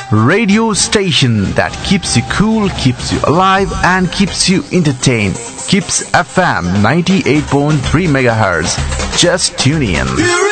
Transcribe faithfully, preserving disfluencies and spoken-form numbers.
radio station that keeps you cool, keeps you alive, and keeps you entertained. Kips F M ninety-eight point three megahertz. Just tune in.